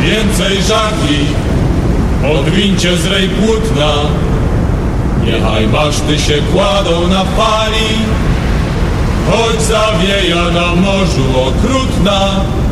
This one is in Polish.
więcej żagli, podwincie z rej płótna, niechaj maszty się kładą na fali, choć zawieja na morzu okrutna.